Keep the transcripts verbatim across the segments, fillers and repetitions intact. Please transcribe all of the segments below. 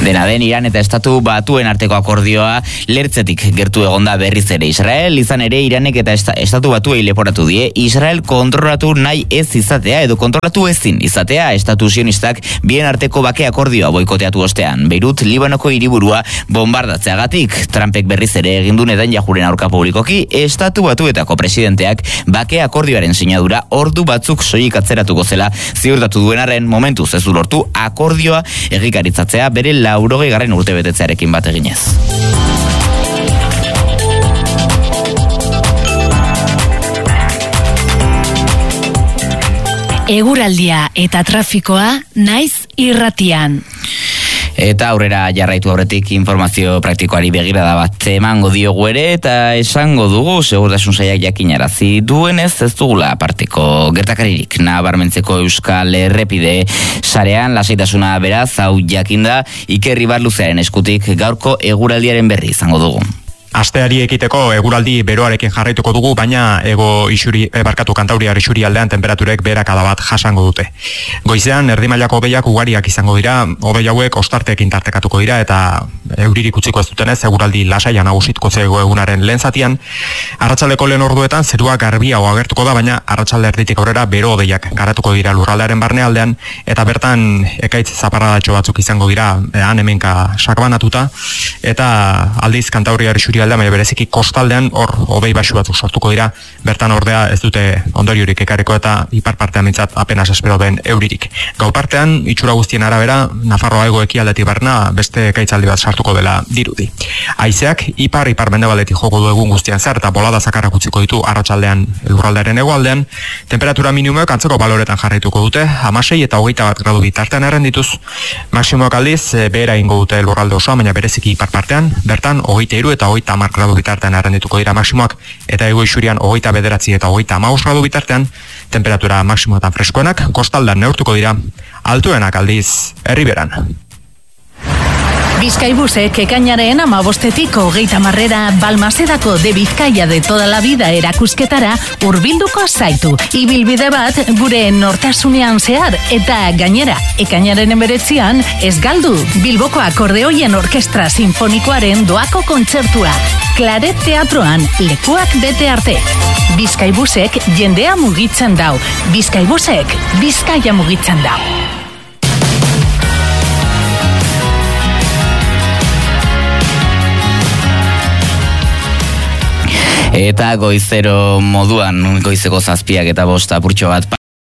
Dena den, Iran eta Estatu Batuen arteko akordioa lertzetik gertu egonda berriz ere. Israel izan ere Iranek eta Estatu Batuei leporatu die Israel kontrolatu nahi ez izatea edo kontrolatu ezin izatea Estatu sionistak bien arteko bake akordioa boikoteatu ostean. Beirut, Libanoko hiriburua bombardatzeagatik. Trumpek berriz ere egin du Netanyahuren aurka publikoki Estatu Batuetako presidenteak bake akordioaren sinadura ordu batzuk soilik atzeratuko zela ziurtatu duen arren momentuz ez du lortu akordioa egikaritzatzea bere laurogei garren urtebetetzearekin bat eginez. Eguraldia eta trafikoa naiz irratian. Eta aurrera jarraitu aurretik informazio praktikoari begirada bat emango diogu ere eta esango dugu segurtasun sailak jakinarazi duenez ez dugula aparteko gertakaririk nabarmentzeko Euskal Errepide sarean lasaitasuna beraz hau jakinda Iker Ibarluzearen eskutik gaurko eguraldiaren berri izango dugu. Asteari ekiteko eguraldi beroarekin jarraituko dugu, baina ego isuri, e, barkatu kantauriar isuri aldean temperaturek beherakada bat jasango dute. Goizean erdimailako hodeiak ugariak izango dira, hodei hauek ostarteekin tartekatuko dira eta euririk utziko ez dutenez eguraldi lasaia nagusituko zego egunaren lehen zatian. Arratsaldeko lehen orduetan zerua garbiago agertuko da, baina arratsalde erditik aurrera bero hodeiak garatuko dira lurraldearen barnealdean eta bertan ekaitz zaparradatxo batzuk izango dira han hemenka sakbanatuta eta aldiz kantauriar isuri aldean, baina bereziki kostaldean hor hodei baxu batzuk sortuko dira, bertan ordea ez dute ondoriorik ekarriko eta ipar partean mintzat apenas espero den euririk. Gau partean, itxura guztien arabera, Nafarroa hego ekialdetik barna beste ekaitzaldi bat sartuko dela dirudi. Haizeak ipar ipar mendebaldetik joko du egun guztian zer eta bolada zakarrak utziko ditu arratsaldean lurraldearen hegoaldean, temperatura minimoek antzeko baloretan jarraituko dute, hamasei eta hogeita bat gradu bitartean errendituz, maksimoak aldiz behera ingo dute lurralde osoa, baina bereziki ipar partean, bertan hogeita hiru eta hogeita hamar gradu bitartean errendituko dira maksimoak eta ego isurian hogeita bederatzi eta hogeita hamabost gradu bitartean, temperatura maksimoetan freskoenak, kostaldan neurtuko dira, altuenak aldiz herriberan. Bizkaibusek ekainaren amabostetik hogeita marrera Balmasedako de Bizkaia de toda la vida erakusketara hurbilduko zaitu. Ibilbide bat gure nortasunean zehar eta gainera ekainaren emberetzian ez galdu Bilboko Akordeoien Orkestra Sinfonikoaren doako kontzertua. Claret Teatroan lekuak bete arte. Bizkaibusek jendea mugitzen dau. Bizkaibusek Bizkaia mugitzen dau. Eta goizero moduan, goizeko zazpiak eta bosta apurtxo bat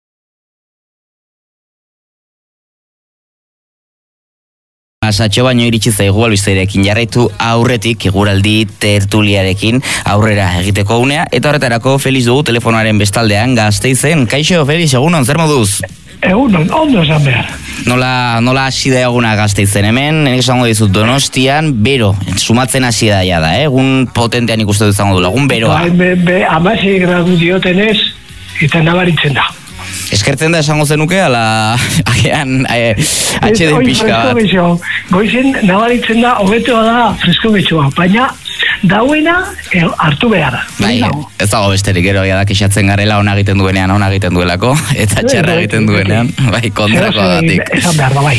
pasatxo baino iritsi zaigu albisteirekin jarraitu aurretik eguraldi tertuliarekin aurrera egiteko unea eta horretarako Feliz dugu telefonoaren bestaldean Gasteizen. Kaixo, Feliz, egunon, zer moduz? Egunon, ondo esan behar. Nola, nola hasi da eguna Gasteizen hemen, nik esango dizut Donostian, bero, sumatzen hasi da ja da, eh? Egun potentean ikusten dut izango du, egun beroa. Ba, be, be, amasei gradu diotenez, eta nabaritzen da. Eskertzen da esango zenuke, ala, agean, atxeden pixka bat. Goizen nabaritzen da, hobetoa da fresko betxoa, baina dauena eh, hartu behar. Bai, ez dago besterik, gero da kexatzen garela ona egiten duenean, ona egiten duelako, eta txarra egiten duenean, bai, kontrako datik. Esan behar da, bai.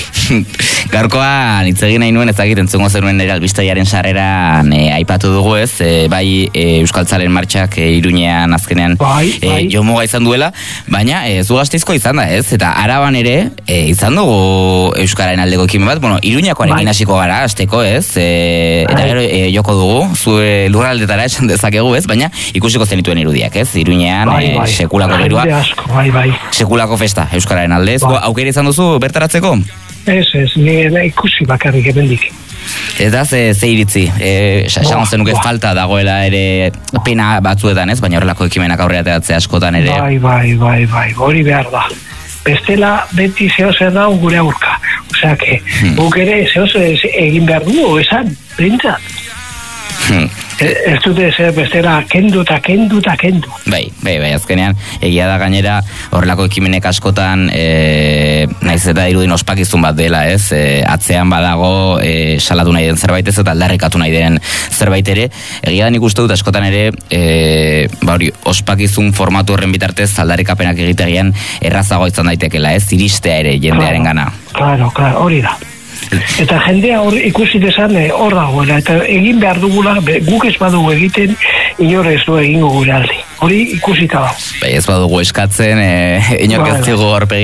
Gaurkoan, hitz egin nahi nuen, ez egiten zungo zenuen ere albistaiaren sarreran e, aipatu dugu ez, e, bai e, Euskaltzaren martxak e, Iruñean azkenean bai, bai. E, jomuga izan duela, baina e, zu Gasteizko izan da ez, eta Araban ere e, izan dugu Euskararen aldeko ekimen bat, bueno, Iruñakoarekin bai. Hasiko gara, azteko ez, e, eta gero e, joko dugu, zure lurraldetara esan dezakegu ez, baina ikusiko zenituen irudiak ez, Iruñean bai, bai. E, sekulako berua, bai, bai. sekulako festa Euskararen aldez, bai. Aukera izan duzu bertaratzeko? Ez, ez, nire ikusi bakarrik ebendik. Eta ze, ze iritzi, esan zenuke falta dagoela ere pena batzuetan ez, baina horrelako ekimenak aurrera ateratzea askotan ere. Bai, bai, bai, bai, hori behar da. Bestela beti zehozer da gure aurka. Osea, que hmm. guk ere zehozer egin behar dugu, esan, brintzat. Hmm. Ez dute zer bestera kendu eta kendu eta kendu. Bai, bai, bai, azkenean egia da gainera horrelako ekimenek askotan e, naiz eta irudin ospakizun bat dela ez, e, atzean badago e, salatu nahi den zerbait ez eta aldarrikatu nahi den zerbait ere, egia da nik uste dut askotan ere e, ba hori, ospakizun formatu horren bitartez aldarrikapenak egitegian errazago izan daitekela ez, iristea ere jendearen gana. Claro, claro, hori da. Eta jendea hor ikusi dezan hor dagoela, eta egin behar dugula, guk ez badugu egiten, inor ez du egingo gure aldi. Hori ikusita dago. Ez badugu eskatzen, e, inork ez zigo